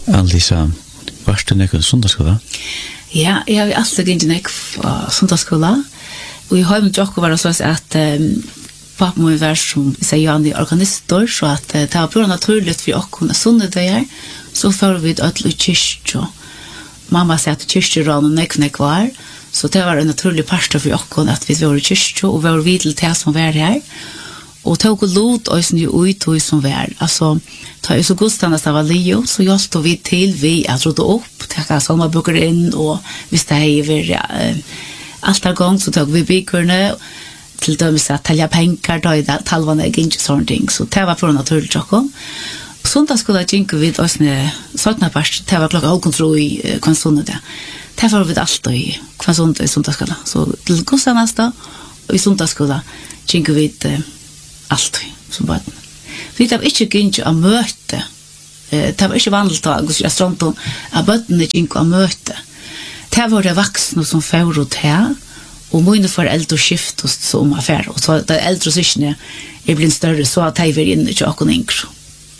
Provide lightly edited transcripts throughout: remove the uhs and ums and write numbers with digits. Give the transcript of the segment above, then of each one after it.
Alisa, varst du nekkur sundagsskola? Ja, jeg har alltid gynnt nekkur sundagsskola. Og i høymen jokko var det så at pappa må være som Jan i organister, så at det var bra naturligt for oss sundager, så får vi alt i kyrkja. Mamma sier at kyrkjerån nekk var, så det var en naturlig parster for oss at vi var i kyrkja, og vi var vidt til det som var her. Og tog lot oss nye ut som var. Altså, ta jo så godstandest av Alio, så hjelpte vi til vi at rådde opp, takka sommerbøker inn, og hvis det er alt er gang, så tog vi byggerne, til dømes at talja penger, da i talvane er ikke sånne ting, så det var for naturlig tjokken. Sondag skulle jeg gynke vid oss sånne part, det var klokka halvkontro i hver sondag. Det var vi alltid i hver sondag i sundagsskola. Så til godstandest da, og i sundagsskola gynke vid alltid som barn. Vi har ikke gynnt å møte. Det var ikke vanlig dag hos restauranten at bøttene gynnt å møte. Det var det voksne som fører ut her, og mine foreldre skiftet som affære. Og så det eldre syskene er blitt større, så at de var inne til åkken yngre.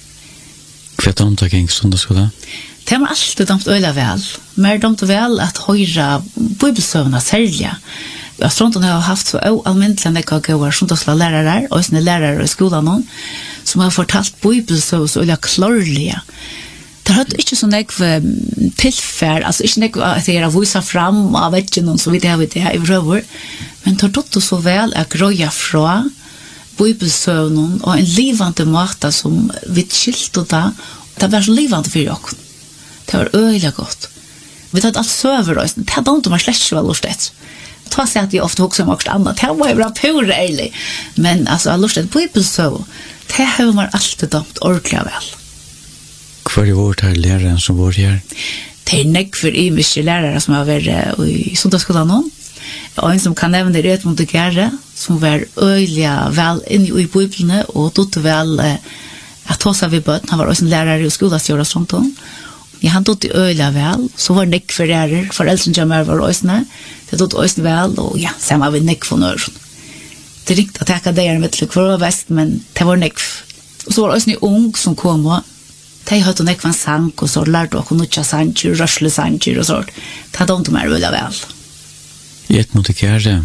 Hva er det gikk sundagsskola? Det var alltid dømt øyla vel. Mer dømt vel at høyre bibelsøvende særlig. Restauranten har haft så almindelig nekka gøyere sundagsskola lærere, og sånne lærere i skolen, som har fortalt bibelsøvende så øyla klarlige. Det har ikke så nekve tilfær, altså ikke nekve at jeg har vise fram av veggen, så vidt jeg vet det i røver, men det har tatt så vel at grøya fra bibelsøvnen og en livande måte som vi skilte da, det var så livande for dere. Det var øyelig godt. Vi tatt alt søver oss, det hadde ikke man slett ikke var lortet. Ta seg at jeg ofte hokser om akkurat annet, det var jo bra pure ærlig, men altså lortet bibelsøv, det har man alltid dømt ordentlig vel. Hva er vårt her læreren som var her? Det er nekver i mye lærere som har vært i sundagsskolen nå. Og en som kan nevne Edmund Gere, som var øyelig vel inne i Bibelene, og dotte vel at ta seg ved bøten. Han var også en lærer i skolastjøret og sånt. Ja, han dotte øyelig vel, så var nekver lærer, foreldren som var også. Det dotte også vel, og ja, så var vi nekver nøren. Det ringte at jeg ikke der med til hver vest, men det var nekver. Og så var det også en ung som kom og de hadde nekvann sang, og så lærte dere nødja sanger, røsle sanger og sånt. Det hadde de mer veldig vel. Edmund Gere,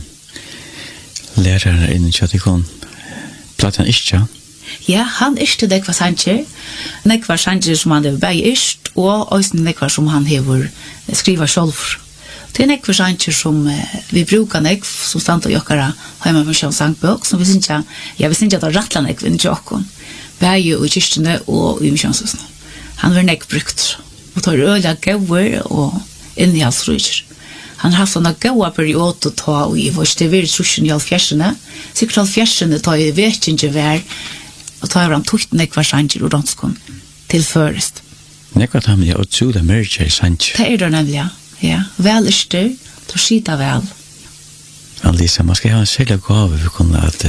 lærere innen Kjøttikon, platt han ikke? Ja, han ikke nekvann sanger. Nekvann sanger som han har bare ikke, og også nekvann som han har skrivet selv. Det er nekvann sanger som vi bruker nekv, som stand og jokkere hjemme med en sangbøk, som vi synes ikke, vi synes ikke at det er rettelig nekv innen Kjøttikon. Begge i kyrkene og i misjonshusene. Han var nekk brukt, og tar øyla gauer og innholdsrydger. Han har haft sånne gauer perioder å ta i vårt det var trusjen i halvfjersene. Sikkert halvfjersene tar i vet ikke vær, og tar han tukt nekvar sanger og danskon til først. Nekvar tar med å tjule mørkje i sanger. Det er det nemlig, ja. Vel er styr, du skita vel. Alisa, man skal ha en særlig gave for å kunne at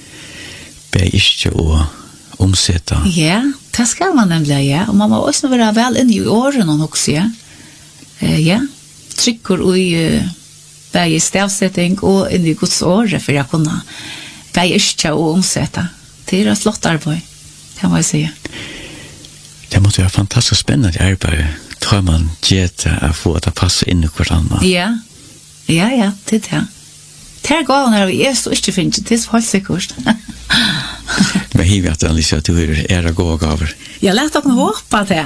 be ikke å omsette. Ja, det skal man nemlig, ja. Og man må også være vel inne i årene også, ja. Ja, trykker i begge stavsetting og inne i Guds åre for å kunne begge ikke å omsette. Det er et flott arbeid, det må jeg si. Det måtte være fantastisk spennende arbeid. Tror man gjør å få det passe inn i hverandre. Ja, det er det. Det er galt når vi er så ikke finner, det er så helt sikkert. Men hiver at Alisa, du er gode gaver. Jeg lærte at han håpe det.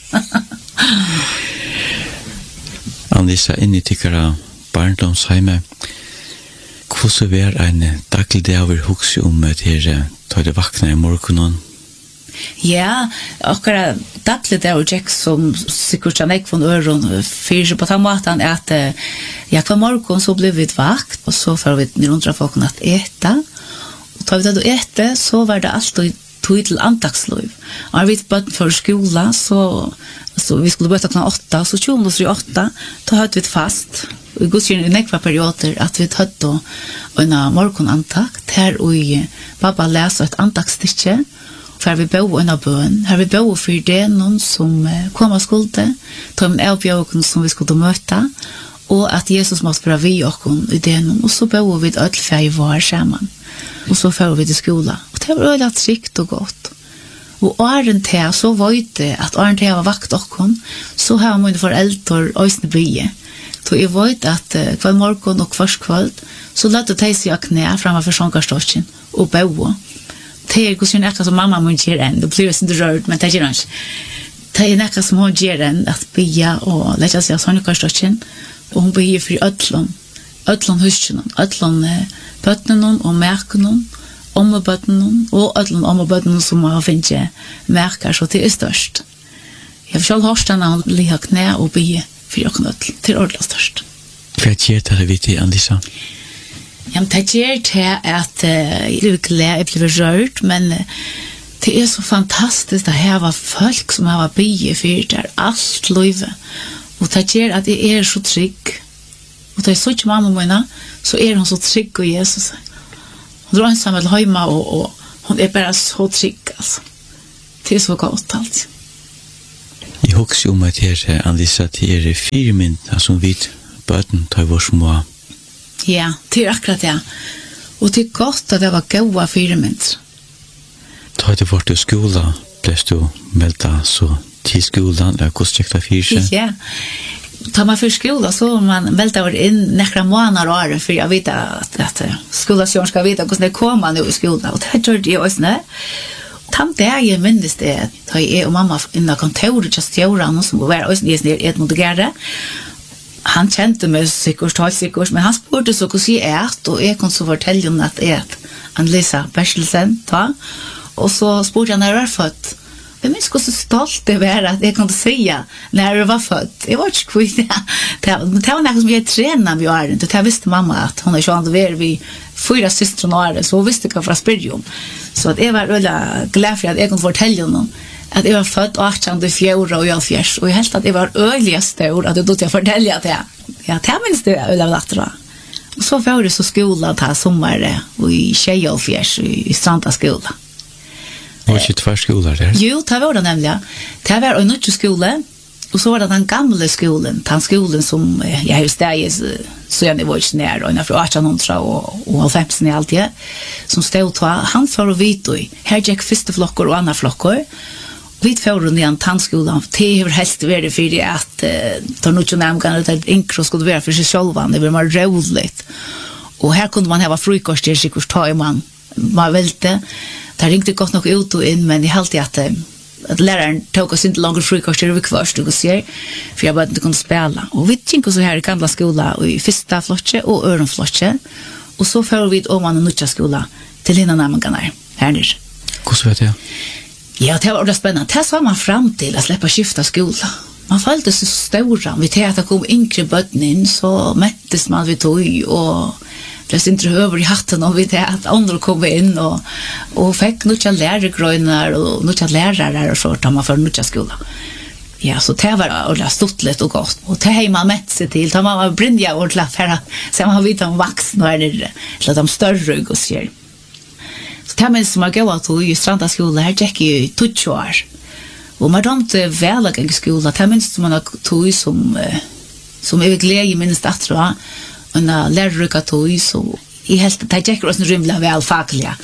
Alisa, inni tykkere barndomsheime, hvordan var en daglig dag over hukse om til da det vakna i morgenen? Ja, akkurat daglig dag og Jack som sikkert han ikke von øren fyrir på den måten at hver morgen så ble vi vakt, og så får vi ned under folk at ete. Og da vi tatt å ete, så var det alltid tog til andagsløyv. Og når vi bøtt for skola, så vi skulle bøtte klokken 8, så 20:08, da hadde vi fast. Og i godkjønner i nekva perioder at vi hadde en morgenantag, der vi babba leser et andagsstykke, for vi bo en av bøen. Her vi bo for det noen som kom av skulde, ta en avbjørken som vi skulle møte, og at Jesus måtte være vi okken i det noen, og så bo vi et 4 år sammen. Og så får vi til skola. Og det var veldig trygt og godt. Og åren til, så vet jeg at åren til jeg var vakt okkon, så har mine foreldre øysene brie. Så jeg vet at hver morgen og hver kveld, så lette de seg knæ fremme for sjankarståkken og bøde. Det er ikke noe som mamma må gjøre enn, det blir ikke rørt, men det gjør han ikke. Det er noe som hun gjør enn, at bia og lette seg sjankarståkken, og hun blir for ødlån huskene, ødlån bøttene og merkene, ommebøttene og ødlån ommebøttene som har finnet merker, så det er størst. Jeg har selv hørt denne han ligger knæ og bia for åkken ødlån, det er ordentlig størst. Hva gjør det vi til, Andisa? Ja, det gjør til at jeg blir glad, jeg blir rørt, men det er så fantastisk at her var folk som har bia for det er alt livet. Og det gjør at jeg er så trygg. Og det er så ikke mamma mine, så er hun så trygg og Jesus. Hun drar ensam med hjemme, og hun er bare så trygg, altså. Det er så godt, altså. Jeg husker om at her, Andisa, det er 4 minutter som vi bøten tar vår små. Ja, det er akkurat det. Og det er godt at det var gode 4 minutter. Da du var til skolen, ble du meldt så til skolen, eller hvordan gikk det for seg? Ja. Da man för skola så man välter in några månader och år för jag vet att skolan ska veta hur det kommer nu i skolan och det gör det också när tant där jag minns det att jag och mamma inne kontoret just göra som var också ner ett mot det han kände mig säkert men han spurte så hur sig är och jag kan så fortälja om att han Lisa Bertelsen ta och så spurte jag när jag var född. Jag minns hur så stolt det var att jag kunde säga när jag var född. Jag var inte kvitt det. Det var något som jag tränade vid åren. Det visste mamma att hon är så var vid 4 systrar och åren. Så visste jag från spyrjum. Så att jag var väldigt glad för att jag kunde fortälja honom att jag var född 1804 och jag fjärs. Och jag helt att jag var öliga stor att jag fortälja det. Ja, det minns det öliga nattrar. Och så var det så skola att ha sommar i Tjejofjärs i Stranda skola. Var det 2 skolor där? Jo, det var det nämligen. Det var en ny skola, och så var det den gamla skolan. Den skolan som jag har stått så jag var inte nere, och från 1800 och 50 allt det, som stod till han för och vit och här gick första flockor och andra flockor. Vi får runt i en tandskolan. Det är helst värre för det att ta något som nämligen att det inte skulle vara för sig själva. Det var mer roligt. Och här kunde man ha frukost till sig och ta i man välte. Det ringte gott nog ut och in, men jag hade att läraren tog oss inte långt frukost till först och se för jag bara inte kunde spela. Och vi gick så här i gamla skola och i första flotche och öronflotche. Och så får vi om man nya skola till hinna namngarna här nere. Hur så vet jag? Ja, det var spännande. Det sa man fram till att släppa skifta skola. Man följde så stora. Vi tänkte att det kom yngre bötten in så mättes man vid tog och det inte över i hatten och vi tänkte att andra kom in och fick nya lärargrönar och nya lärare och så tar man för nya skola. Ja, så det var stort och gott. Och det har man mätt sig till. Man var brinja och för sen man har vitt om vuxna eller de större och så. Så det minns som jag går till i Stranda skola här gick ju 20 år. Och man domte väl att skola. Det minns som man tog som är glädje minst att tror och när lärare tog så i helt det gick också rymla väl fackliga.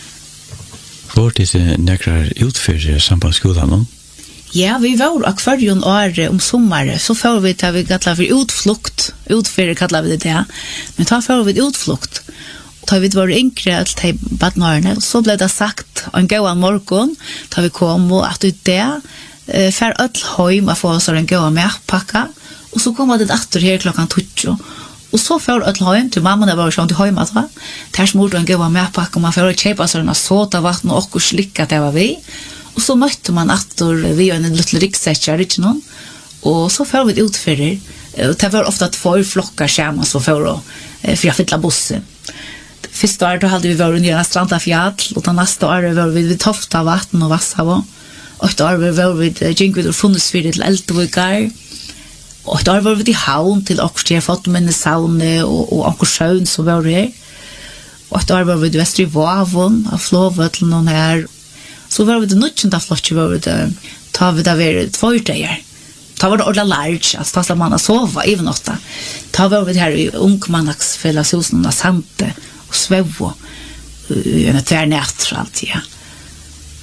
Var det några utförare sambandsskolan då? Ja, vi var och förrjun år om sommaren så får vi ta vi kallar för utflukt. Utförare kallar vi det. Men ta får vi utflukt. Ta vi var enkelt att ta badnarna så blev det sagt en gåa morgon ta vi kom och att ut där för öll hem att få så en gåa merpacka och så kom det åter här klockan 20 och så för öll hem till mamma där var så till hem att va där smort en gåa merpacka man för att köpa så en såta vatten och slicka det var vi och så mötte man åter vi en liten ryggsäckar inte någon och så får vi utförre det var ofta 2 flockar skärmar så för jag fylla bussen. Första året hade vi varit nere i Stranda fjäll och nästa år var vi vid Tofta vatten och Vasshavå. Och ett år var vi vid Jinkvid och Funnesfyrir till Eltevikar. Och ett år var vi vid Havn till Oxtier, fått med en sauna och Ankorsjön som var det. Och ett år var vi vid Västri Vavon av Flåvötlen och här. Så var vi vid Nuttjenta flottet var vi där. Ta vi där 2 dagar. Ta var det ordla large, alltså fast man sova även 8. Ta var vi här i ungmannaksfällshusen och Sante och svävo en tvärnät allt ja.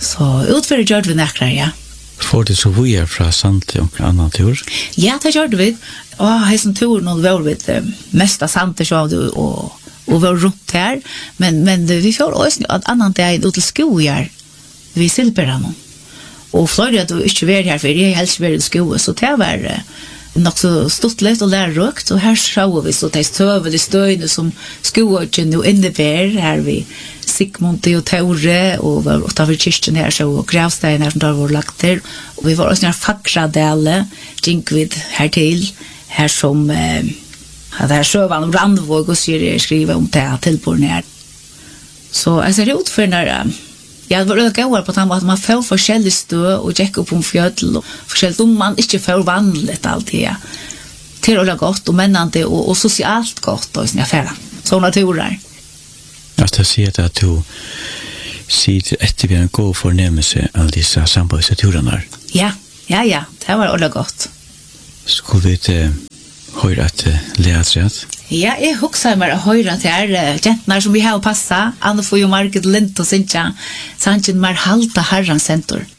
Så utför gjorde vi näkrar, ja. Får det så vi är från Sante och annan tur? Ja, det gjorde vi. Och heisen tur nå var vi mesta Sante så och var runt här. Men vi får också en annan dag ut till skojar. Vi silperan. Och Florida då inte var här för jag helst var i skolan så det var nog så stuttligt och lärorikt och här såg vi så det stövade stöjne som skogen nu innebär här vi Sigmund och Tore och var utanför kyrkan här så och gravstenar som där var lagt där och vi var också när fackra dele Jinkvid här till här som hade här sövan och Randvåg och skriva om det till på när så alltså det utför när jag var öga på att man får forskjellig stø och gick upp på en fjøll och forskjelligt om man inte får vanligt alltid till att gott och männande och socialt gott och såna affärer såna turer. Jag ser att du sitter efter vi en god förnemmelse av dessa samboisaturerna. Ja, det var alla gott. Skulle vi höra att läsa det? Ja, jag huxar mig att höra till gentnar som vi har passa. Anna får ju Margit Lint och Sintja. Sanchen mar halta herran center.